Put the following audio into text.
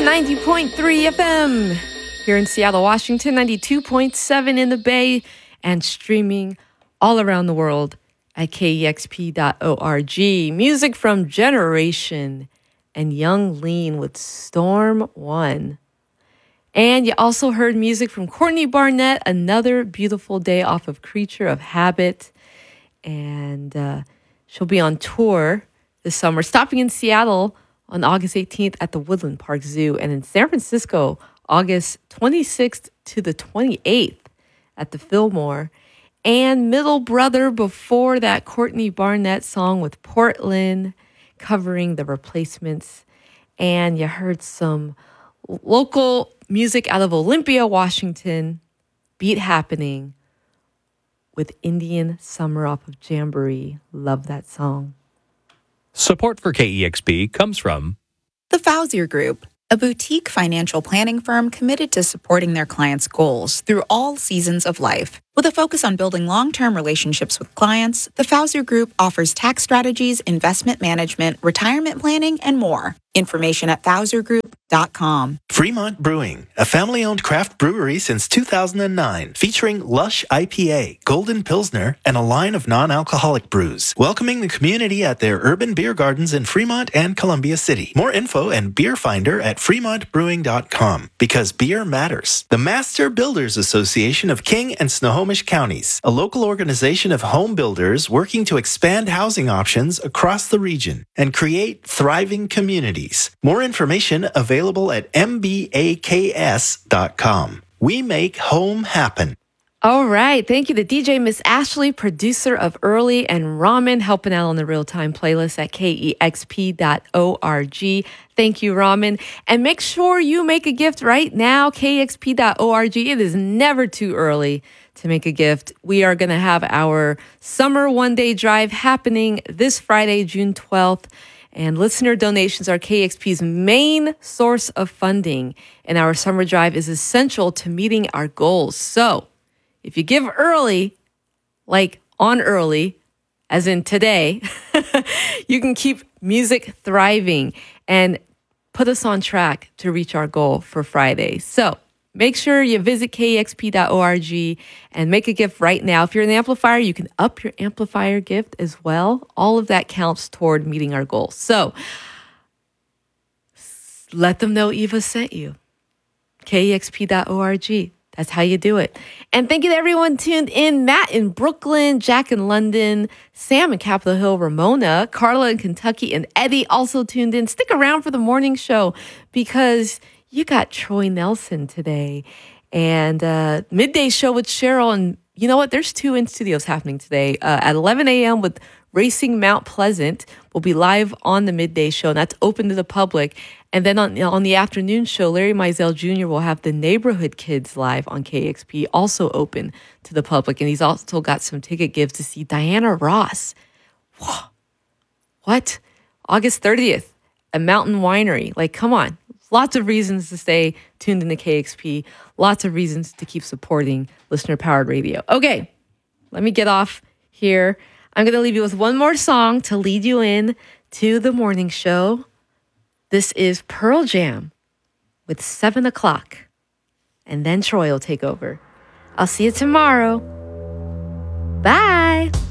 90.3 FM here in Seattle, Washington, 92.7 in the Bay, and streaming all around the world at kexp.org. Music from Generation and Young Lean with Storm One. And you also heard music from Courtney Barnett, Another Beautiful Day off of Creature of Habit. And she'll be on tour this summer, stopping in Seattle on August 18th at the Woodland Park Zoo, and in San Francisco, August 26th to the 28th at the Fillmore. And Middle Brother before that, Courtney Barnett song with Portland, covering The Replacements. And you heard some local music out of Olympia, Washington, Beat Happening with Indian Summer off of Jamboree. Love that song. Support for KEXP comes from The Fauzier Group, a boutique financial planning firm committed to supporting their clients' goals through all seasons of life. With a focus on building long-term relationships with clients, the Fauzier Group offers tax strategies, investment management, retirement planning, and more. Information at FauzierGroup.com. Fremont Brewing, a family-owned craft brewery since 2009, featuring Lush IPA, Golden Pilsner, and a line of non-alcoholic brews. Welcoming the community at their urban beer gardens in Fremont and Columbia City. More info and beer finder at FremontBrewing.com, because beer matters. The Master Builders Association of King and Snohomish Counties, a local organization of home builders working to expand housing options across the region and create thriving communities. More information available at mbaks.com. We make home happen. All right. Thank you to DJ Miss Ashley, producer of Early and Ramen, helping out on the real-time playlist at kexp.org. Thank you, Ramen. And make sure you make a gift right now, kexp.org. It is never too early to make a gift. We are going to have our summer one-day drive happening this Friday, June 12th. And listener donations are KEXP's main source of funding. And our summer drive is essential to meeting our goals. So if you give early, like on early, as in today, you can keep music thriving and put us on track to reach our goal for Friday. So make sure you visit kexp.org and make a gift right now. If you're an amplifier, you can up your amplifier gift as well. All of that counts toward meeting our goals. So let them know Eva sent you. kexp.org. That's how you do it. And thank you to everyone tuned in. Matt in Brooklyn, Jack in London, Sam in Capitol Hill, Ramona, Carla in Kentucky, and Eddie also tuned in. Stick around for the morning show because you got Troy Nelson today and midday show with Cheryl. And you know what? There's 2 in studios happening today at 11 a.m. with Racing Mount Pleasant. We'll be live on the midday show, and that's open to the public. And then on the afternoon show, Larry Mizell Jr. will have the Neighborhood Kids live on KEXP, also open to the public. And he's also got some ticket gives to see Diana Ross. Whoa. What? August 30th at Mountain Winery. Like, come on. Lots of reasons to stay tuned into KEXP. Lots of reasons to keep supporting listener-powered radio. Okay, let me get off here. I'm going to leave you with one more song to lead you in to the morning show. This is Pearl Jam with 7 o'clock. And then Troy will take over. I'll see you tomorrow. Bye.